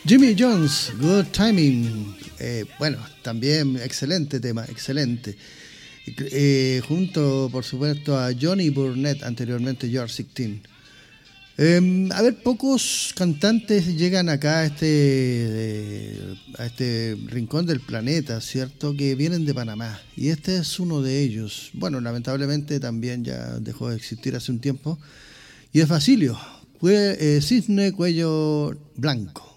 Jimmy Jones, Good Timing. Bueno, también excelente tema, excelente. Junto, por supuesto, a Johnny Burnett, anteriormente George 16. A ver, pocos cantantes llegan acá a este rincón del planeta, ¿cierto? Que vienen de Panamá. Y este es uno de ellos. Bueno, lamentablemente también ya dejó de existir hace un tiempo. Y es Basilio, Cisne Cuello Blanco.